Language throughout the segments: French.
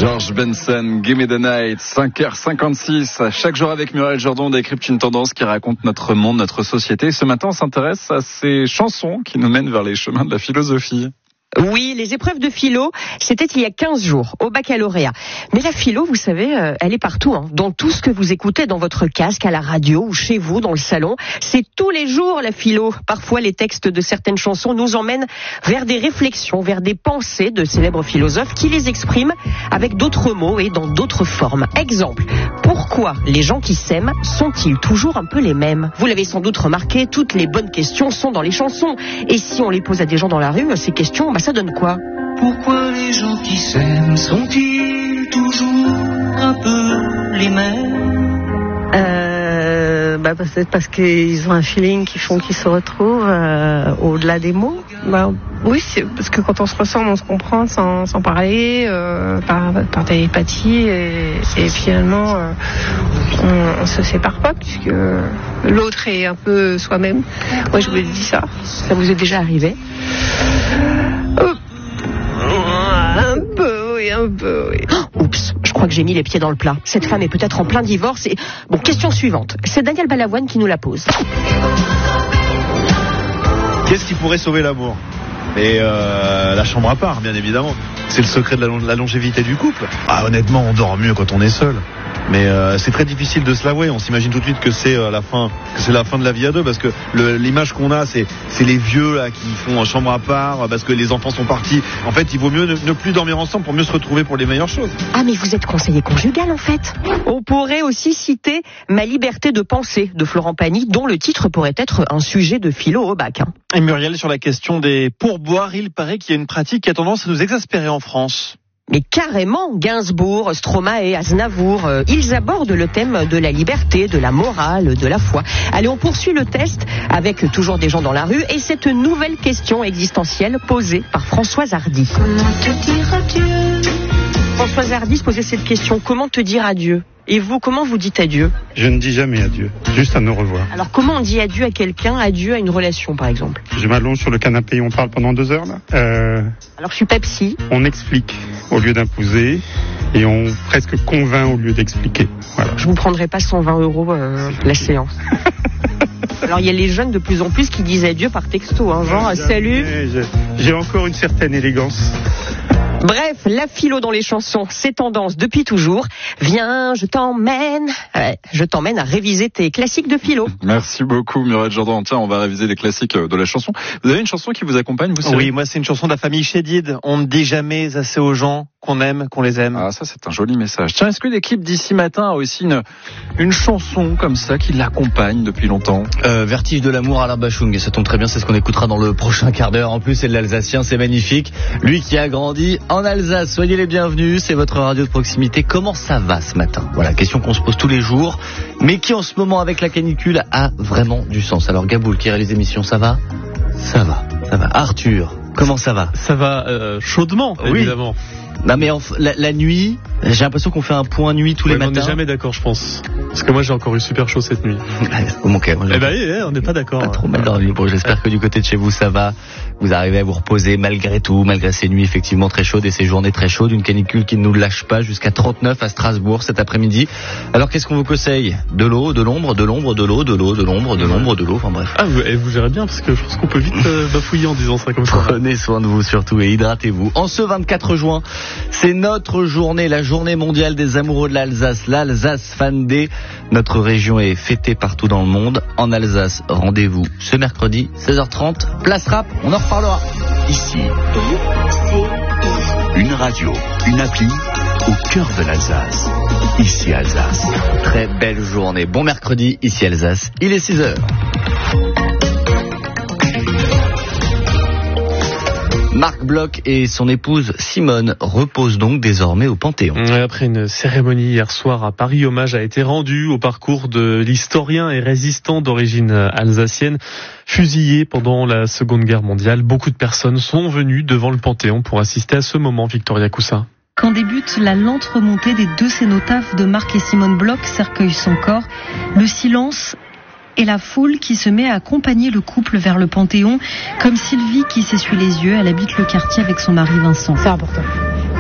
George Benson, Give Me the Night, 5h56. Chaque jour avec Muriel Jourdan, on décrypte une tendance qui raconte notre monde, notre société. Ce matin, on s'intéresse à ces chansons qui nous mènent vers les chemins de la philosophie. Oui, les épreuves de philo, c'était il y a 15 jours, au baccalauréat. Mais la philo, vous savez, elle est partout, dans tout ce que vous écoutez dans votre casque, à la radio ou chez vous, dans le salon. C'est tous les jours la philo. Parfois, les textes de certaines chansons nous emmènent vers des réflexions, vers des pensées de célèbres philosophes qui les expriment avec d'autres mots et dans d'autres formes. Exemple, pourquoi les gens qui s'aiment sont-ils toujours un peu les mêmes ? Vous l'avez sans doute remarqué, toutes les bonnes questions sont dans les chansons. Et si on les pose à des gens dans la rue, ces questions, ça donne quoi ? Pourquoi les gens qui s'aiment sont-ils toujours un peu les mêmes ? Peut-être parce qu'ils ont un feeling qui font qu'ils se retrouvent au-delà des mots. Oui, c'est parce que quand on se ressemble, on se comprend sans parler, par télépathie, et finalement on se sépare pas puisque l'autre est un peu soi-même. Moi, je vous dis ça. Ça vous est déjà arrivé ? Un peu, oui. Oups, je crois que j'ai mis les pieds dans le plat. Cette femme est peut-être en plein divorce et... Bon, question suivante. C'est Daniel Balavoine qui nous la pose. Qu'est-ce qui pourrait sauver l'amour ? Et la chambre à part, bien évidemment. C'est le secret de la longévité du couple. Honnêtement, on dort mieux quand on est seul. Mais c'est très difficile de se l'avouer. On s'imagine tout de suite que c'est la fin de la vie à deux, parce que l'image qu'on a, c'est les vieux là qui font en chambre à part parce que les enfants sont partis. En fait, il vaut mieux ne plus dormir ensemble pour mieux se retrouver pour les meilleures choses. Ah, mais vous êtes conseiller conjugal en fait. On pourrait aussi citer Ma liberté de penser de Florent Pagny, dont le titre pourrait être un sujet de philo au bac. Et Muriel, sur la question des pourboires, il paraît qu'il y a une pratique qui a tendance à nous exaspérer en France. Mais carrément, Gainsbourg, Stromae, Aznavour, ils abordent le thème de la liberté, de la morale, de la foi. Allez, on poursuit le test avec toujours des gens dans la rue et cette nouvelle question existentielle posée par Françoise Hardy. Comment te dire adieu ? Françoise Hardy se posait cette question, comment te dire adieu ? Et vous, comment vous dites adieu ? Je ne dis jamais adieu, juste à nous revoir. Alors comment on dit adieu à quelqu'un, adieu à une relation par exemple ? Je m'allonge sur le canapé et on parle pendant 2 heures là. Alors je suis Pepsi. On explique au lieu d'imposer et on presque convainc au lieu d'expliquer. Voilà. Je vous prendrai pas 120 € la séance. Alors il y a les jeunes de plus en plus qui disent adieu par texto, genre salut. J'ai encore une certaine élégance. Bref, la philo dans les chansons, c'est tendance depuis toujours. Viens, je t'emmène à réviser tes classiques de philo. Merci beaucoup Muriel Jourdan. Tiens, on va réviser les classiques de la chanson. Vous avez une chanson qui vous accompagne, vous Cyril ? Oui, moi c'est une chanson de la famille Chédid. On ne dit jamais assez aux gens qu'on aime, qu'on les aime. Ah, ça c'est un joli message. Tiens, est-ce que l'équipe d'ici matin a aussi une chanson comme ça qui l'accompagne depuis longtemps ? Vertige de l'amour, Alain Bachung, et ça tombe très bien, c'est ce qu'on écoutera dans le prochain quart d'heure. En plus, c'est de l'Alsacien, c'est magnifique. Lui qui a grandi en Alsace, soyez les bienvenus, c'est votre radio de proximité. Comment ça va ce matin ? Voilà, question qu'on se pose tous les jours, mais qui en ce moment avec la canicule a vraiment du sens. Alors Gaboul qui réalise l'émission, ça va ? Ça va. Arthur, comment ça va ? Ça va chaudement, évidemment. Non mais la nuit, j'ai l'impression qu'on fait un point nuit tous les matins. On n'est jamais d'accord, je pense. Parce que moi j'ai encore eu super chaud cette nuit. On n'est pas d'accord. Pas trop mal dormi. Bon, j'espère que du côté de chez vous ça va. Vous arrivez à vous reposer malgré tout, malgré ces nuits effectivement très chaudes et ces journées très chaudes. Une canicule qui ne nous lâche pas, jusqu'à 39 à Strasbourg cet après-midi. Alors qu'est-ce qu'on vous conseille ? De l'eau, de l'ombre, de l'ombre, de l'eau, de l'eau, de l'ombre, de l'ombre, de l'eau, enfin bref. Ah, vous gérez bien parce que je pense qu'on peut vite bafouiller en disant ça comme ça. Prenez soin de vous surtout et hydratez-vous. En ce 24 juin, c'est notre journée, la journée mondiale des amoureux de l'Alsace, l'Alsace Fan Day. Notre région est fêtée partout dans le monde. En Alsace, rendez-vous ce mercredi, 16h30, place rap, on en reparlera. Ici, une radio, une appli au cœur de l'Alsace. Ici Alsace. Très belle journée. Bon mercredi, ici Alsace. Il est 6h. Marc Bloch et son épouse Simone reposent donc désormais au Panthéon. Après une cérémonie hier soir à Paris, hommage a été rendu au parcours de l'historien et résistant d'origine alsacienne, fusillé pendant la Seconde Guerre mondiale. Beaucoup de personnes sont venues devant le Panthéon pour assister à ce moment, Victoria Coussa. Quand débute la lente remontée des 2 cénotaphes de Marc et Simone Bloch, cercueille son corps, le silence et la foule qui se met à accompagner le couple vers le Panthéon, comme Sylvie qui s'essuie les yeux. Elle habite le quartier avec son mari Vincent. C'est important. Ah ouais,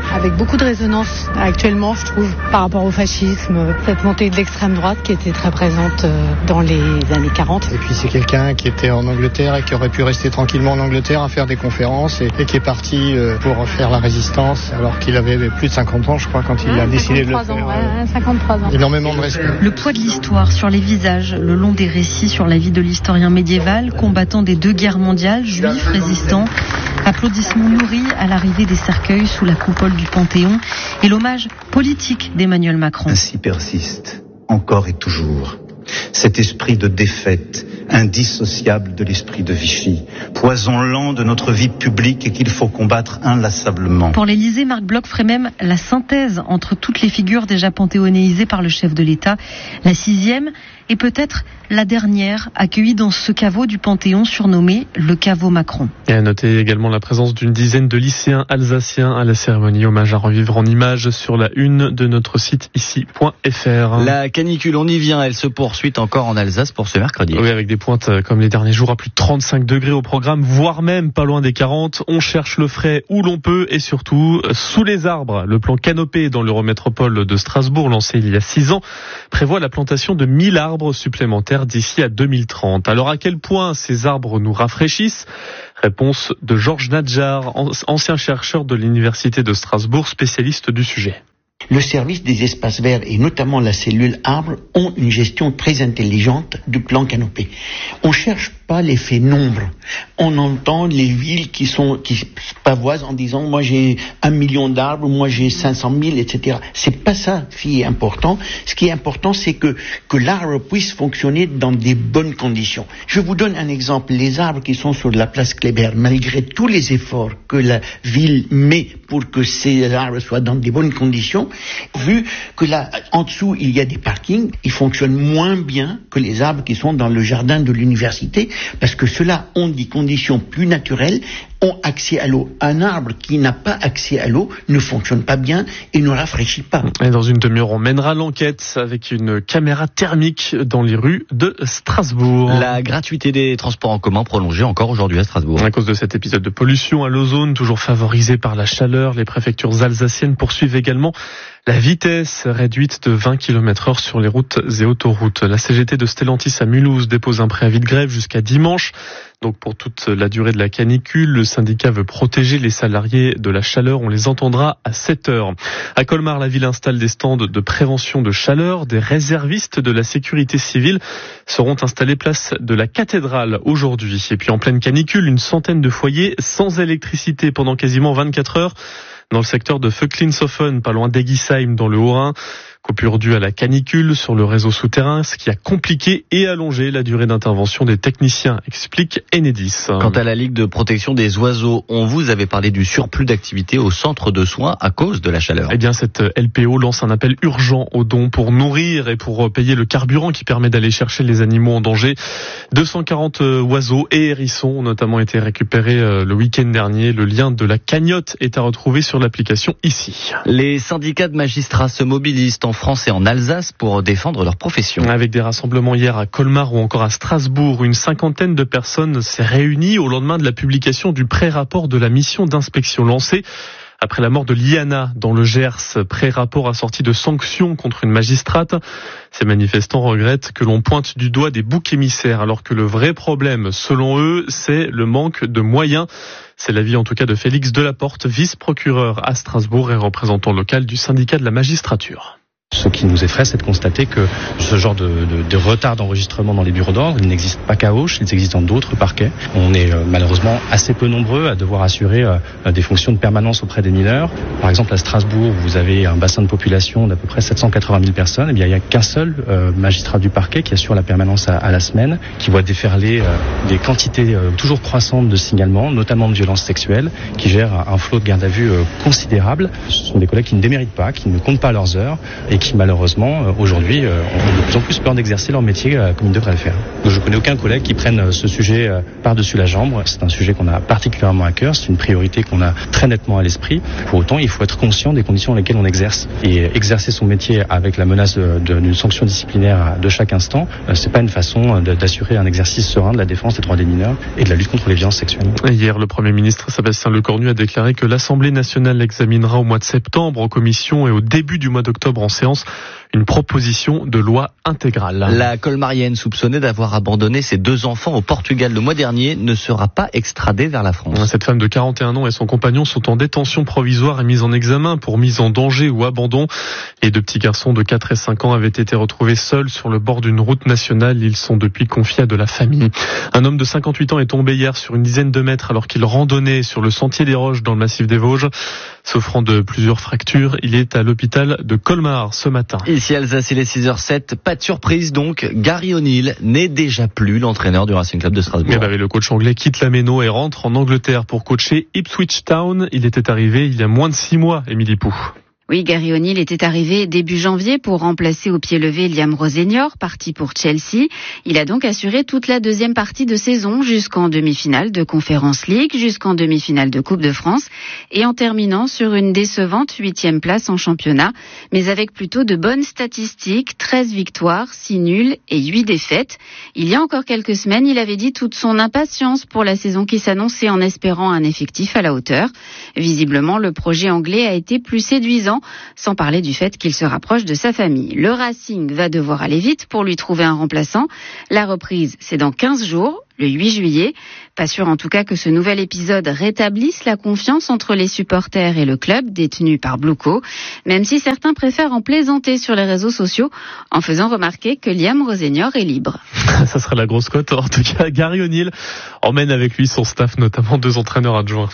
avec beaucoup de résonance actuellement, je trouve, par rapport au fascisme, cette montée de l'extrême droite qui était très présente dans les années 40. Et puis c'est quelqu'un qui était en Angleterre et qui aurait pu rester tranquillement en Angleterre à faire des conférences et qui est parti pour faire la résistance alors qu'il avait plus de 50 ans, je crois, quand il a décidé de le faire. 53 ans. Énormément de respect. Le poids de l'histoire sur les visages, le long des récits sur la vie de l'historien médiéval, combattant des 2 guerres mondiales, juif, résistant. Applaudissements nourris à l'arrivée des cercueils sous la coupole du Panthéon et l'hommage politique d'Emmanuel Macron. Ainsi persiste, encore et toujours, cet esprit de défaite, indissociable de l'esprit de Vichy, poison lent de notre vie publique et qu'il faut combattre inlassablement. Pour l'Élysée, Marc Bloch ferait même la synthèse entre toutes les figures déjà panthéonéisées par le chef de l'État. La 6e et peut-être la dernière accueillie dans ce caveau du Panthéon surnommé le caveau Macron. Et à noter également la présence d'une dizaine de lycéens alsaciens à la cérémonie. Hommage à revivre en images sur la une de notre site ici.fr. La canicule, on y vient, elle se poursuit encore en Alsace pour ce mercredi. Oui, avec des pointes comme les derniers jours à plus de 35 degrés au programme, voire même pas loin des 40. On cherche le frais où l'on peut et surtout sous les arbres. Le plan Canopé dans l'Eurométropole de Strasbourg, lancé il y a 6 ans, prévoit la plantation de 1000 arbres supplémentaires d'ici à 2030. Alors à quel point ces arbres nous rafraîchissent ? Réponse de Georges Nadjar, ancien chercheur de l'Université de Strasbourg, spécialiste du sujet. Le service des espaces verts et notamment la cellule arbre ont une gestion très intelligente du plan Canopé. On cherche pas l'effet nombre. On entend les villes qui pavoisent en disant moi j'ai 1 million d'arbres, moi j'ai 500 000, etc. C'est pas ça qui est important. Ce qui est important, c'est que l'arbre puisse fonctionner dans des bonnes conditions. Je vous donne un exemple. Les arbres qui sont sur la place Kléber, malgré tous les efforts que la ville met pour que ces arbres soient dans des bonnes conditions, vu que là, en dessous, il y a des parkings, ils fonctionnent moins bien que les arbres qui sont dans le jardin de l'université, parce que ceux-là ont des conditions plus naturelles, ont accès à l'eau. Un arbre qui n'a pas accès à l'eau ne fonctionne pas bien et ne rafraîchit pas. Et dans une demi-heure, on mènera l'enquête avec une caméra thermique dans les rues de Strasbourg. La gratuité des transports en commun prolongée encore aujourd'hui à Strasbourg. À cause de cet épisode de pollution à l'ozone, toujours favorisé par la chaleur, les préfectures alsaciennes poursuivent également la vitesse réduite de 20 km/h sur les routes et autoroutes. La CGT de Stellantis à Mulhouse dépose un préavis de grève jusqu'à dimanche. Donc pour toute la durée de la canicule, le syndicat veut protéger les salariés de la chaleur. On les entendra à 7h. À Colmar, la ville installe des stands de prévention de chaleur. Des réservistes de la sécurité civile seront installés place de la cathédrale aujourd'hui. Et puis en pleine canicule, une centaine de foyers sans électricité pendant quasiment 24 heures dans le secteur de Vöcklinshofen, pas loin d'Egisheim dans le Haut-Rhin. Coupure due à la canicule sur le réseau souterrain, ce qui a compliqué et allongé la durée d'intervention des techniciens, explique Enedis. Quant à la Ligue de protection des oiseaux, on vous avait parlé du surplus d'activité au centre de soins à cause de la chaleur. Eh bien, cette LPO lance un appel urgent aux dons pour nourrir et pour payer le carburant qui permet d'aller chercher les animaux en danger. 240 oiseaux et hérissons ont notamment été récupérés le week-end dernier. Le lien de la cagnotte est à retrouver sur l'application ici. Les syndicats de magistrats se mobilisent en France et en Alsace pour défendre leur profession. Avec des rassemblements hier à Colmar ou encore à Strasbourg, une cinquantaine de personnes s'est réunie au lendemain de la publication du pré-rapport de la mission d'inspection lancée après la mort de Liana dans le Gers. Pré-rapport assorti de sanctions contre une magistrate. Ces manifestants regrettent que l'on pointe du doigt des boucs émissaires alors que le vrai problème, selon eux, c'est le manque de moyens. C'est l'avis en tout cas de Félix Delaporte, vice-procureur à Strasbourg et représentant local du syndicat de la magistrature. Ce qui nous effraie, c'est de constater que ce genre de retard d'enregistrement dans les bureaux d'ordre, il n'existe pas qu'à Auch, il existe dans d'autres parquets. On est malheureusement assez peu nombreux à devoir assurer des fonctions de permanence auprès des mineurs. Par exemple, à Strasbourg, vous avez un bassin de population d'à peu près 780 000 personnes. Eh bien, il n'y a qu'un seul magistrat du parquet qui assure la permanence à la semaine, qui voit déferler des quantités toujours croissantes de signalements, notamment de violences sexuelles, qui gère un flot de garde à vue considérable. Ce sont des collègues qui ne déméritent pas, qui ne comptent pas leurs heures et et qui malheureusement aujourd'hui ont de plus en plus peur d'exercer leur métier comme ils devraient le faire. Donc, je connais aucun collègue qui prenne ce sujet par-dessus la jambe. C'est un sujet qu'on a particulièrement à cœur, c'est une priorité qu'on a très nettement à l'esprit. Pour autant, il faut être conscient des conditions dans lesquelles on exerce. Et exercer son métier avec la menace d'une sanction disciplinaire de chaque instant, c'est pas une façon d'assurer un exercice serein de la défense des droits des mineurs et de la lutte contre les violences sexuelles. Hier, le Premier ministre Sébastien Lecornu a déclaré que l'Assemblée nationale examinera au mois de septembre en commission et au début du mois d'octobre en séance une proposition de loi intégrale. La colmarienne soupçonnée d'avoir abandonné ses 2 enfants au Portugal le mois dernier ne sera pas extradée vers la France. Cette femme de 41 ans et son compagnon sont en détention provisoire et mise en examen pour mise en danger ou abandon. Les 2 petits garçons de 4 et 5 ans avaient été retrouvés seuls sur le bord d'une route nationale. Ils sont depuis confiés à de la famille. Un homme de 58 ans est tombé hier sur une dizaine de mètres alors qu'il randonnait sur le sentier des Roches dans le massif des Vosges. Souffrant de plusieurs fractures, il est à l'hôpital de Colmar ce matin. Ici Alsace, il est 6h07. Pas de surprise donc, Gary O'Neill n'est déjà plus l'entraîneur du Racing Club de Strasbourg. Le coach anglais quitte la Méno et rentre en Angleterre pour coacher Ipswich Town. Il était arrivé il y a moins de 6 mois, Émilie Pou. Oui, Gary O'Neill était arrivé début janvier pour remplacer au pied levé Liam Rosenior, parti pour Chelsea. Il a donc assuré toute la deuxième partie de saison jusqu'en demi-finale de Conference League, jusqu'en demi-finale de Coupe de France et en terminant sur une décevante 8e place en championnat, mais avec plutôt de bonnes statistiques, 13 victoires, 6 nuls et 8 défaites. Il y a encore quelques semaines, il avait dit toute son impatience pour la saison qui s'annonçait en espérant un effectif à la hauteur. Visiblement, le projet anglais a été plus séduisant, sans parler du fait qu'il se rapproche de sa famille. Le Racing va devoir aller vite pour lui trouver un remplaçant. La reprise, c'est dans 15 jours, le 8 juillet. Pas sûr en tout cas que ce nouvel épisode rétablisse la confiance entre les supporters et le club détenu par Bluco, même si certains préfèrent en plaisanter sur les réseaux sociaux en faisant remarquer que Liam Rosenior est libre. Ça sera la grosse cote. En tout cas, Gary O'Neill emmène avec lui son staff, notamment 2 entraîneurs adjoints.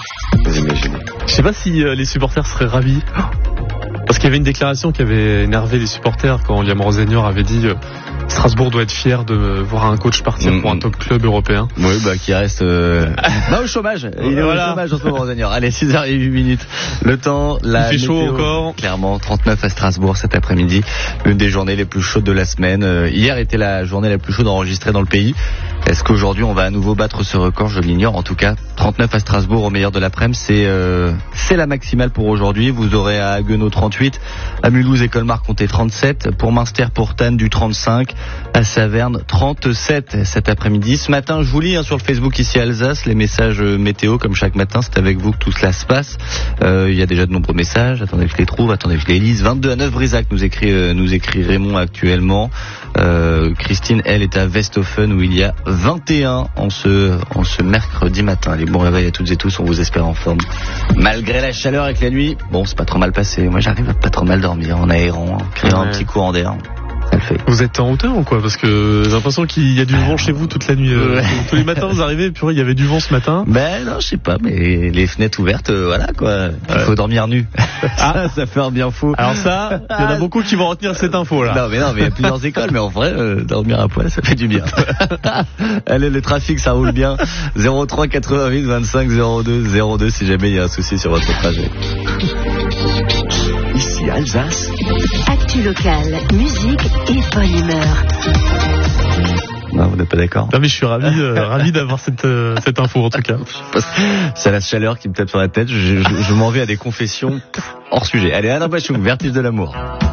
Je sais pas si les supporters seraient ravis. Parce qu'il y avait une déclaration qui avait énervé les supporters quand Liam Rosenior avait dit Strasbourg doit être fier de voir un coach partir pour un top club européen. Oui, qui reste au chômage. Il est au chômage en ce moment, Rosenior. Allez, 6h08. Le temps, il fait chaud encore. Clairement, 39 à Strasbourg cet après-midi. L'une des journées les plus chaudes de la semaine. Hier était la journée la plus chaude enregistrée dans le pays. Est-ce qu'aujourd'hui on va à nouveau battre ce record? Je l'ignore. En tout cas, 39 à Strasbourg au meilleur de l'après-midi, c'est la maximale pour aujourd'hui. Vous aurez à Haguenau 38, à Mulhouse et Colmar comptez 37, pour Münster, pour Tannes du 35, à Saverne 37 cet après-midi. Ce matin, je vous lis sur le Facebook ici à Alsace les messages météo comme chaque matin. C'est avec vous que tout cela se passe. Il y a déjà de nombreux messages. Attendez que je les trouve, attendez que je les lise. 22 à 9 Brisac nous écrit Raymond actuellement. Christine, elle, est à Westhofen où il y a 21 en ce mercredi matin. Les bons réveils à toutes et tous, on vous espère en forme. Malgré la chaleur avec la nuit, c'est pas trop mal passé. Moi j'arrive à pas trop mal dormir en aérant, créant un petit courant d'air. Ça le fait. Vous êtes en hauteur ou quoi? Parce que j'ai l'impression qu'il y a du vent chez vous toute la nuit. Tous les matins vous arrivez, puis il y avait du vent ce matin. Non, je sais pas, mais les fenêtres ouvertes, voilà quoi. Il faut dormir nu. Ça fait un bien fou. Alors ça, il y en a beaucoup qui vont retenir cette info là. Non mais il y a plusieurs écoles, mais en vrai, dormir à poil, ça fait du bien. Allez, le trafic, ça roule bien. 03 88 25 02 si jamais il y a un souci sur votre trajet. Ici Alsace. Actu locale, musique et bonne humeur. Non, vous n'êtes pas d'accord? Non mais je suis ravi d'avoir cette info en tout cas. C'est la chaleur qui me tape sur la tête. Je m'en vais à des confessions hors sujet. Allez, Alain Bachung, Vertige de l'amour.